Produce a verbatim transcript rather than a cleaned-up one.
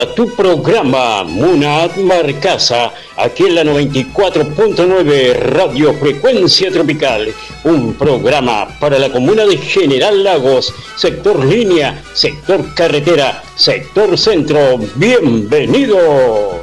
Tu programa Munat Marcasa, aquí en la noventa y cuatro punto nueve Radio Frecuencia Tropical, un programa para la comuna de General Lagos, sector línea, sector carretera, sector centro. Bienvenido.